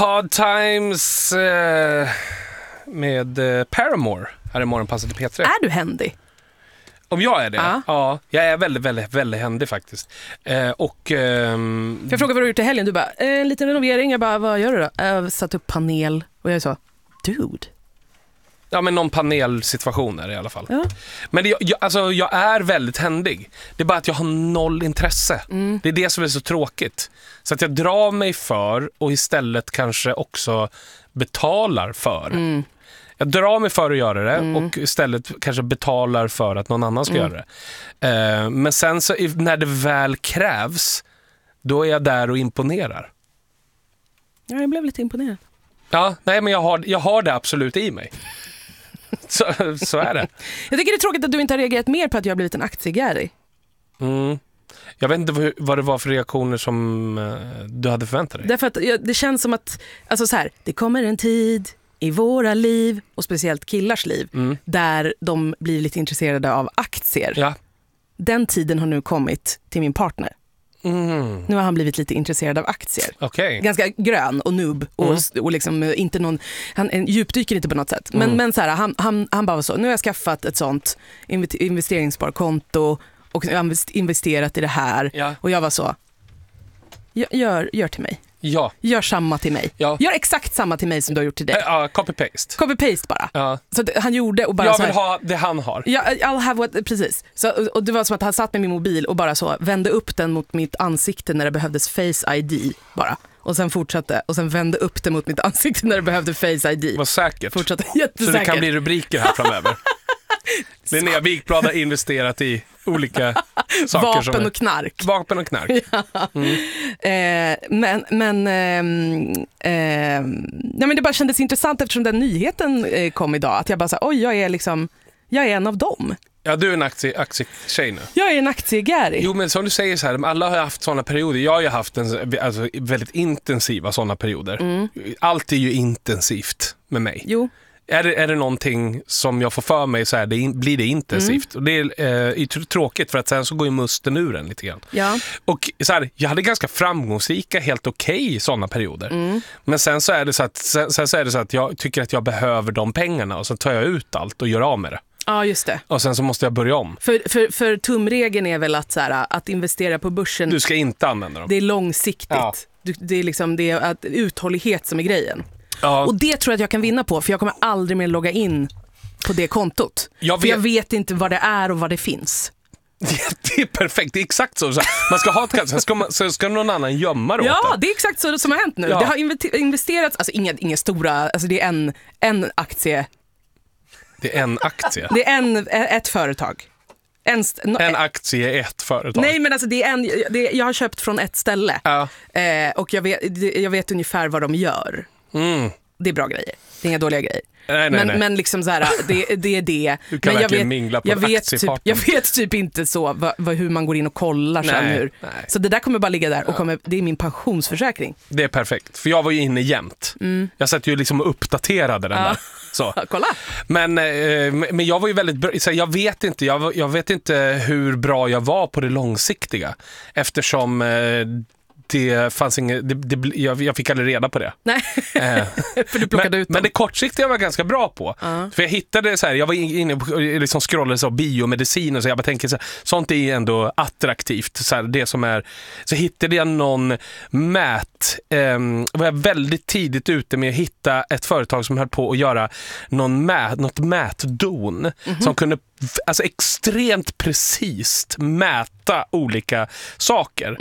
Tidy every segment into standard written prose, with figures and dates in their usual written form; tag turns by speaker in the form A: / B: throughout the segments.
A: Hard Times med Paramore här i Morgonpasset i P3.
B: Är du händig?
A: Om jag är det? Ja, jag är väldigt, väldigt, väldigt händig faktiskt.
B: Jag frågade vad du har gjort i helgen. Du bara, en liten renovering. Jag bara, vad gör du då? Jag satt upp panel och jag sa, dude.
A: Ja, men någon panelsituation är det i alla fall.
B: Ja.
A: Men jag är väldigt händig. Det är bara att jag har noll intresse. Det är det som är så tråkigt. Så att jag drar mig för och istället kanske också betalar för. Jag drar mig för att göra det och istället kanske betalar för att någon annan ska göra det. Men sen så när det väl krävs, då är jag där och imponerar.
B: Ja, jag blev lite imponerad.
A: Ja, nej, men jag har det absolut i mig. Så är det.
B: Jag tycker det är tråkigt att du inte har reagerat mer på att jag har blivit en aktiegäri.
A: Jag vet inte vad det var för reaktioner som du hade förväntat dig.
B: Därför att det känns som att alltså så här, det kommer en tid i våra liv och speciellt killars liv där de blir lite intresserade av aktier.
A: Ja.
B: Den tiden har nu kommit till min partner. Nu har han blivit lite intresserad av aktier.
A: Okay.
B: Ganska grön och noob och liksom inte någon, han djupdyker inte på något sätt. Men så här, han bara var så, nu har jag skaffat ett sånt investeringssparkonto och jag har investerat i det här.
A: Ja.
B: Och jag var så, gör till mig.
A: Ja.
B: Gör samma till mig.
A: Ja.
B: Gör exakt samma till mig som du har gjort till dig.
A: Copy-paste.
B: Copy-paste bara.
A: Ja.
B: Så han gjorde och bara
A: jag
B: så
A: vill
B: här,
A: ha det han har.
B: Ja, I'll have what, precis. Så, och det var som att han satt med min mobil och bara så vände upp den mot mitt ansikte när det behövdes Face ID bara. Och sen fortsatte och sen vände upp den mot mitt ansikte när det behövde Face ID.
A: Vad säkert.
B: Fortsatte jättesäkert.
A: Så det kan bli rubriker här framöver. Linnea Wikblad har investerat i olika saker.
B: Vapen och knark.
A: Vapen och knark.
B: Ja. Men det bara kändes intressant eftersom den nyheten kom idag. Att jag bara sa, oj, jag är en av dem.
A: Ja, du är en aktietjej nu.
B: Jag är en aktiegäri.
A: Jo, men som du säger så här, alla har haft sådana perioder. Jag har ju haft väldigt intensiva sådana perioder. Allt är ju intensivt med mig.
B: Jo.
A: Är det någonting som jag får för mig så här, blir det intensivt. Och det är tråkigt för att sen så går ju musten ur en lite grann.
B: Ja.
A: Och så här, jag hade ganska framgångsrika, helt okej sådana perioder. Men sen så är det så att jag tycker att jag behöver de pengarna och så tar jag ut allt och gör av med det.
B: Ja, just det.
A: Och sen så måste jag börja om.
B: För tumregeln är väl att, så här, att investera på börsen.
A: Du ska inte använda dem.
B: Det är långsiktigt. Ja. Det är att uthållighet som är grejen. Ja. Och det tror jag att jag kan vinna på, för jag kommer aldrig mer logga in på det kontot. För jag vet inte vad det är och vad det finns.
A: Det är perfekt, det är exakt så. Man ska ha ett så ska någon annan gömma det.
B: Ja, det är exakt så som har hänt nu. Ja. Det har investerats, alltså inga stora, alltså det är en aktie.
A: Det är en aktie?
B: Det är ett företag.
A: En aktie är ett företag.
B: Nej, men alltså jag har köpt från ett ställe. Ja. Och jag vet ungefär vad de gör. Det är bra grejer. Det är inga dåliga grejer.
A: Nej.
B: Men liksom så här, det är det.
A: Du kan
B: men
A: verkligen mingla på
B: jag vet typ inte så hur man går in och kollar sen hur. Nej. Så det där kommer bara ligga där och det är min pensionsförsäkring.
A: Det är perfekt. För jag var ju inne jämt. Jag satt ju liksom och uppdaterade den där. Så.
B: Kolla.
A: Men jag var ju väldigt bra. Jag vet inte hur bra jag var på det långsiktiga. Eftersom det fanns jag fick aldrig reda på det.
B: Nej, för du plockade ut dem.
A: Men det kortsiktiga var jag ganska bra på. För jag hittade så här, jag var inne och liksom scrollade så biomedicin och så jag bara tänker så här, sånt är ju ändå attraktivt så här, det som är så hittade jag någon var jag väldigt tidigt ute med att hitta ett företag som höll på att göra något mätdon som kunde alltså extremt precis mäta olika saker.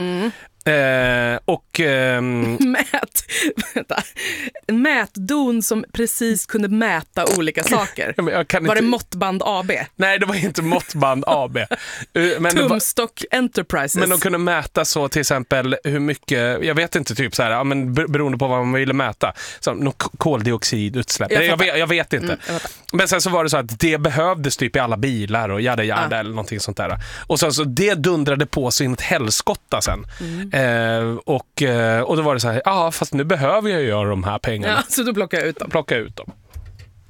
B: Mätdon som precis kunde mäta olika saker. Var det Måttband AB?
A: Nej, det var inte Måttband AB.
B: Tumstock Enterprises.
A: Men de kunde mäta så till exempel hur mycket, jag vet inte, typ så här, men beroende på vad man ville mäta. Så koldioxidutsläpp. Jag vet inte. Men sen så var det så att det behövdes typ i alla bilar och jada eller någonting sånt där. Och sen så det dundrade på sig in ett helskotta sen. Och då var det så här, fast nu behöver jag göra de här pengarna.
B: Ja, så då plockar jag ut dem.